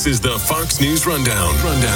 This is the Fox News Rundown.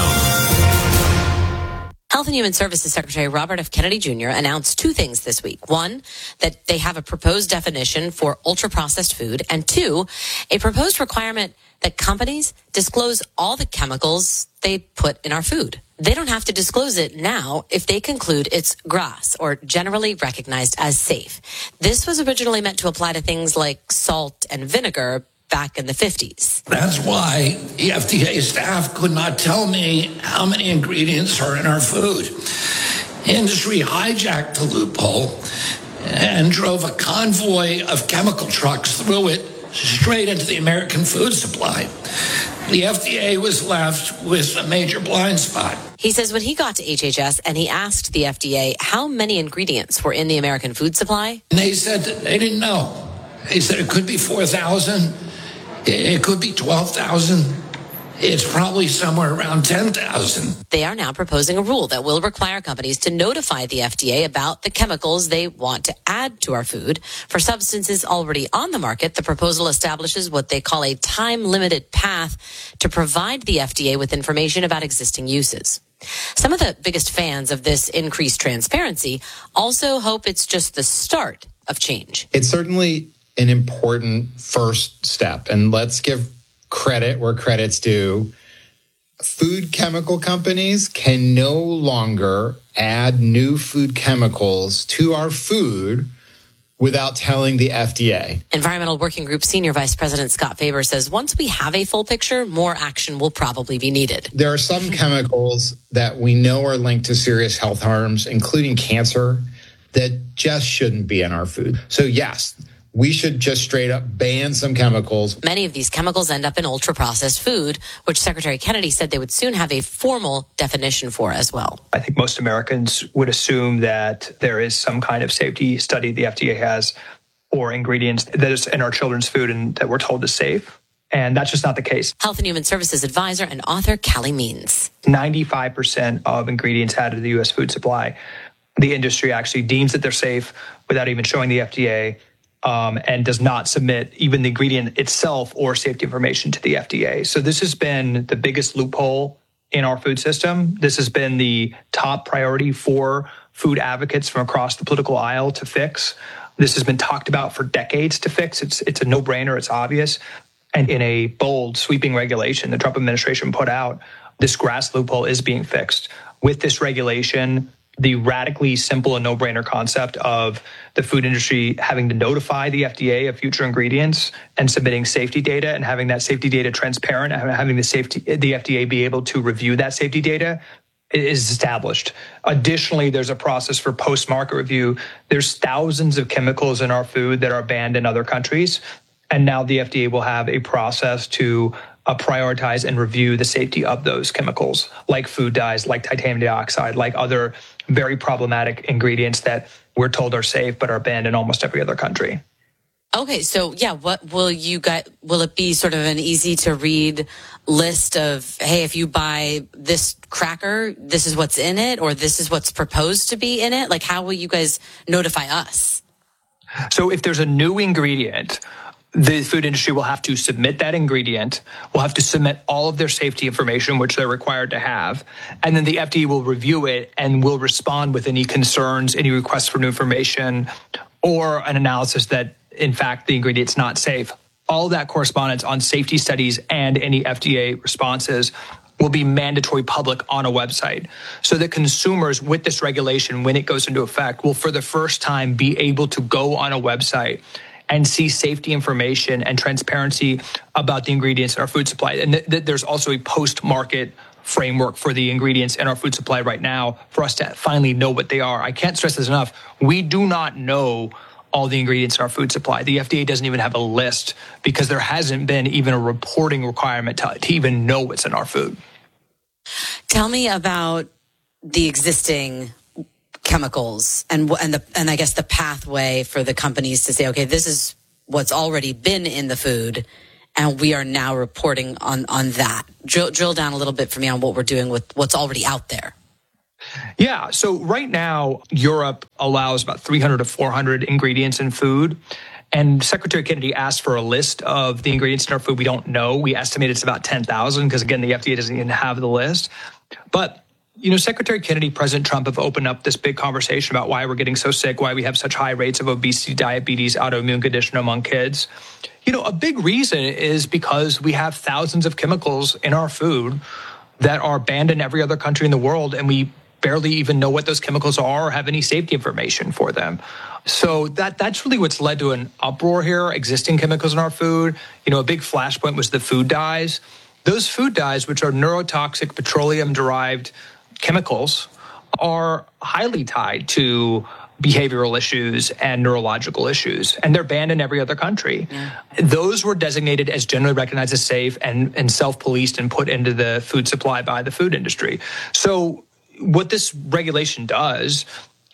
Health and Human Services Secretary Robert F. Kennedy Jr. announced two things this week. One, that they have a proposed definition for ultra-processed food. And two, a proposed requirement that companies disclose all the chemicals they put in our food. They don't have to disclose it now if they conclude it's GRAS, or generally recognized as safe. This was originally meant to apply to things like salt and vinegar back in the 50s. That's why the FDA staff could not tell me how many ingredients are in our food. Industry hijacked the loophole and drove a convoy of chemical trucks through it straight into the American food supply. The FDA was left with a major blind spot. He says when he got to HHS and he asked the FDA how many ingredients were in the American food supply, and they said that they didn't know. They said it could be 4,000. It could be 12,000. It's probably somewhere around 10,000. They are now proposing a rule that will require companies to notify the FDA about the chemicals they want to add to our food. For substances already on the market, the proposal establishes what they call a time-limited path to provide the FDA with information about existing uses. Some of the biggest fans of this increased transparency also hope it's just the start of change. It's certainly an important first step, and let's give credit where credit's due. Food chemical companies can no longer add new food chemicals to our food without telling the FDA. Environmental Working Group Senior Vice President Scott Faber says once we have a full picture, more action will probably be needed. There are some chemicals that we know are linked to serious health harms, including cancer, that just shouldn't be in our food. So yes, we should just straight up ban some chemicals. Many of these chemicals end up in ultra-processed food, which Secretary Kennedy said they would soon have a formal definition for as well. I think most Americans would assume that there is some kind of safety study the FDA has for ingredients that is in our children's food and that we're told is safe. And that's just not the case. Health and Human Services advisor and author Callie Means. 95% of ingredients added to the U.S. food supply, the industry actually deems that they're safe without even showing the FDA. And does not submit even the ingredient itself or safety information to the FDA. So this has been the biggest loophole in our food system. This has been the top priority for food advocates from across the political aisle to fix. This has been talked about for decades to fix. It's a no-brainer. It's obvious. And in a bold, sweeping regulation the Trump administration put out, this GRAS loophole is being fixed. With this regulation, the radically simple and no-brainer concept of the food industry having to notify the FDA of future ingredients and submitting safety data and having that safety data transparent and having the FDA be able to review that safety data is established. Additionally, there's a process for post-market review. There's thousands of chemicals in our food that are banned in other countries. And now the FDA will have a process to prioritize and review the safety of those chemicals, like food dyes, like titanium dioxide, like other very problematic ingredients that we're told are safe but are banned in almost every other country. Okay, so yeah, what will you get? Will it be sort of an easy to read list of, hey, if you buy this cracker, this is what's in it, or this is what's proposed to be in it? Like, how will you guys notify us? So if there's a new ingredient, the food industry will have to submit that ingredient, will have to submit all of their safety information, which they're required to have, and then the FDA will review it and will respond with any concerns, any requests for new information, or an analysis that, in fact, the ingredient's not safe. All that correspondence on safety studies and any FDA responses will be mandatory public on a website, so that consumers with this regulation, when it goes into effect, will for the first time be able to go on a website and see safety information and transparency about the ingredients in our food supply. And there's also a post-market framework for the ingredients in our food supply right now for us to finally know what they are. I can't stress this enough. We do not know all the ingredients in our food supply. The FDA doesn't even have a list because there hasn't been even a reporting requirement to even know what's in our food. Tell me about the existing chemicals and I guess the pathway for the companies to say, okay, this is what's already been in the food, and we are now reporting on that. Drill down a little bit for me on what we're doing with what's already out there. Yeah, so right now, Europe allows about 300 to 400 ingredients in food. And Secretary Kennedy asked for a list of the ingredients in our food. We don't know. We estimate it's about 10,000 because, again, the FDA doesn't even have the list. But Secretary Kennedy, President Trump have opened up this big conversation about why we're getting so sick, why we have such high rates of obesity, diabetes, autoimmune condition among kids. A big reason is because we have thousands of chemicals in our food that are banned in every other country in the world, and we barely even know what those chemicals are or have any safety information for them. So that's really what's led to an uproar here, existing chemicals in our food. A big flashpoint was the food dyes. Those food dyes, which are neurotoxic petroleum-derived chemicals, are highly tied to behavioral issues and neurological issues, and they're banned in every other country. Yeah. Those were designated as generally recognized as safe and self-policed and put into the food supply by the food industry. So what this regulation does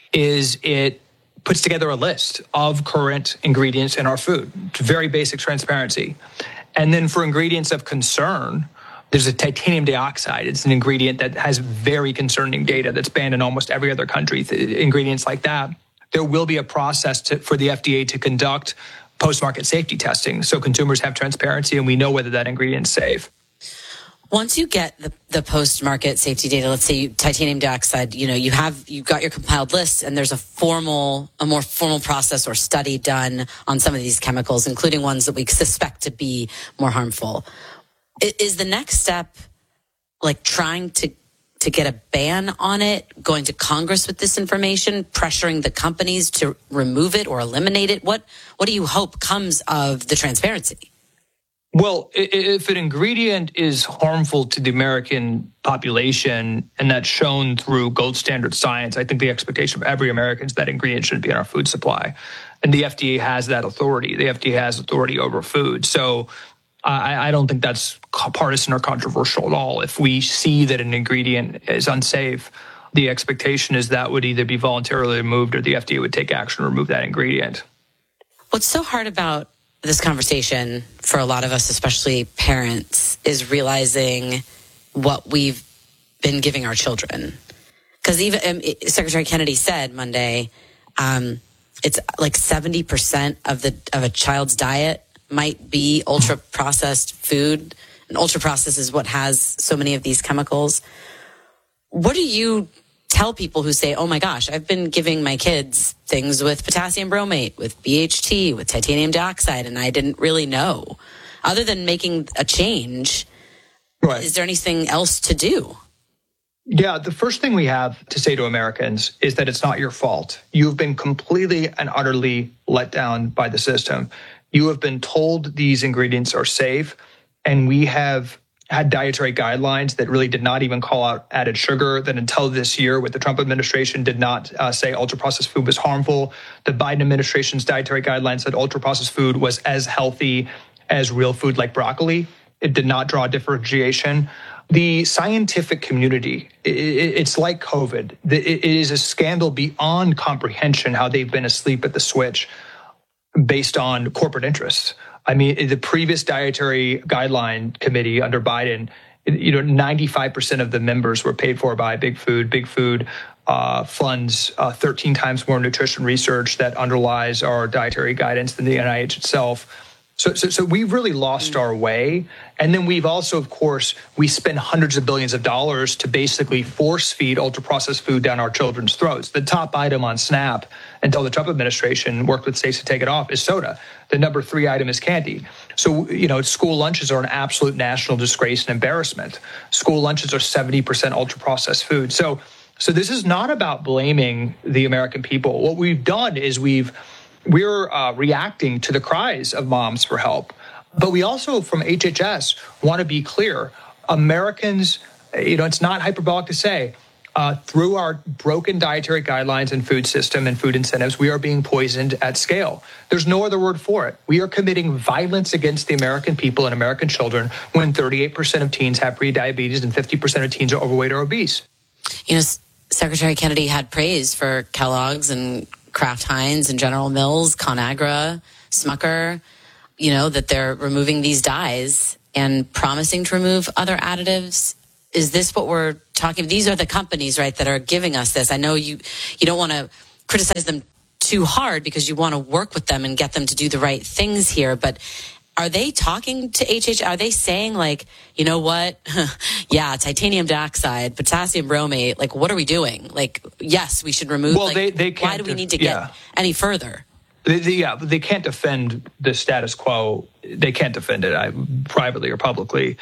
is it puts together a list of current ingredients in our food. Very basic transparency. And then for ingredients of concern, there's a titanium dioxide. It's an ingredient that has very concerning data that's banned in almost every other country. Ingredients like that. There will be a process for the FDA to conduct post-market safety testing so consumers have transparency and we know whether that ingredient is safe. Once you get the post-market safety data, let's say titanium dioxide, you've got your compiled list and there's a more formal process or study done on some of these chemicals, including ones that we suspect to be more harmful. Is the next step like trying to get a ban on it, going to Congress with this information, pressuring the companies to remove it or eliminate it? What do you hope comes of the transparency? Well, if an ingredient is harmful to the American population, and that's shown through gold standard science, I think the expectation of every American is that ingredient shouldn't be in our food supply. And the FDA has that authority. The FDA has authority over food. So I don't think that's partisan or controversial at all. If we see that an ingredient is unsafe, the expectation is that would either be voluntarily removed or the FDA would take action to remove that ingredient. What's so hard about this conversation for a lot of us, especially parents, is realizing what we've been giving our children. Because even Secretary Kennedy said Monday, it's like 70% of a child's diet might be ultra-processed food. And ultra-processed is what has so many of these chemicals. What do you tell people who say, oh my gosh, I've been giving my kids things with potassium bromate, with BHT, with titanium dioxide, and I didn't really know? Other than making a change, right, is there anything else to do? Yeah, the first thing we have to say to Americans is that it's not your fault. You've been completely and utterly let down by the system. You have been told these ingredients are safe, and we have had dietary guidelines that really did not even call out added sugar, that until this year with the Trump administration did not say ultra-processed food was harmful. The Biden administration's dietary guidelines said ultra-processed food was as healthy as real food like broccoli. It did not draw differentiation. The scientific community, it's like COVID. It is a scandal beyond comprehension how they've been asleep at the switch based on corporate interests. I mean, the previous dietary guideline committee under Biden, 95% of the members were paid for by Big Food. Big Food funds 13 times more nutrition research that underlies our dietary guidance than the NIH itself. So we've really lost our way. And then we've also, of course, we spend hundreds of billions of dollars to basically force feed ultra-processed food down our children's throats. The top item on SNAP until the Trump administration worked with states to take it off is soda. The number 3 item is candy. So, school lunches are an absolute national disgrace and embarrassment. School lunches are 70% ultra-processed food. So this is not about blaming the American people. What we've done is we're reacting to the cries of moms for help. But we also, from HHS, want to be clear. Americans, it's not hyperbolic to say, through our broken dietary guidelines and food system and food incentives, we are being poisoned at scale. There's no other word for it. We are committing violence against the American people and American children when 38% of teens have prediabetes and 50% of teens are overweight or obese. Secretary Kennedy had praise for Kellogg's and Kraft Heinz and General Mills, ConAgra, Smucker, that they're removing these dyes and promising to remove other additives. Is this what we're talking? These are the companies, right, that are giving us this. I know you don't want to criticize them too hard because you want to work with them and get them to do the right things here. But are they talking to HHS? Are they saying, like, you know what? Yeah, titanium dioxide, potassium bromate. Like, what are we doing? Like, yes, we should remove. Well, like, they can't. Why do we need to get any further? They can't defend the status quo. They can't defend it privately or publicly.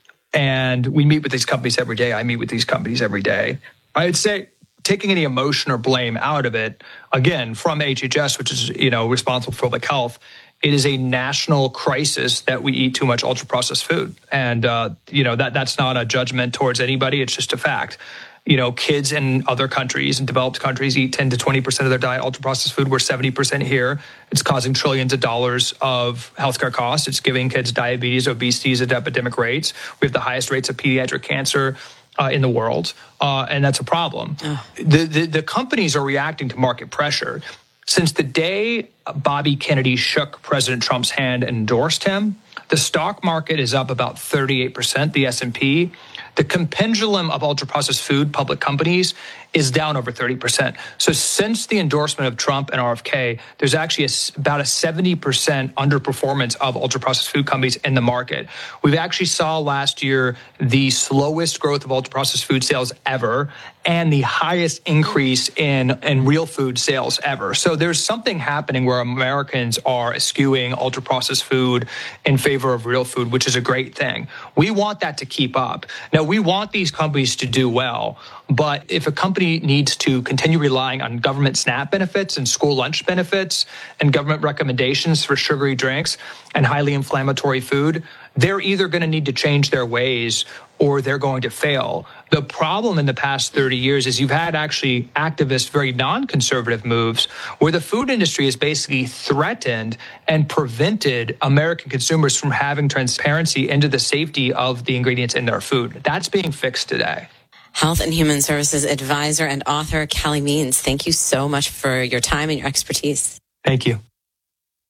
And we meet with these companies every day. I meet with these companies every day. I'd say taking any emotion or blame out of it, again, from HHS, which is, responsible for public health, it is a national crisis that we eat too much ultra-processed food. And, that's not a judgment towards anybody. It's just a fact. Kids in other countries, in developed countries, eat 10 to 20% of their diet ultra-processed food. We're 70% here. It's causing trillions of dollars of healthcare costs. It's giving kids diabetes, obesity at epidemic rates. We have the highest rates of pediatric cancer in the world, and that's a problem. The companies are reacting to market pressure. Since the day Bobby Kennedy shook President Trump's hand and endorsed him, the stock market is up about 38%, the S&P. The pendulum of ultra-processed food public companies is down over 30%. So since the endorsement of Trump and RFK, there's actually about a 70% underperformance of ultra-processed food companies in the market. We've actually saw last year the slowest growth of ultra-processed food sales ever and the highest increase in real food sales ever. So there's something happening where Americans are eschewing ultra-processed food in favor of real food, which is a great thing. We want that to keep up. Now, we want these companies to do well, but if a company needs to continue relying on government SNAP benefits and school lunch benefits and government recommendations for sugary drinks and highly inflammatory food, they're either going to need to change their ways or they're going to fail. The problem in the past 30 years is you've had actually activist, very non-conservative moves where the food industry has basically threatened and prevented American consumers from having transparency into the safety of the ingredients in their food. That's being fixed today. Health and Human Services advisor and author Callie Means, thank you so much for your time and your expertise. Thank you.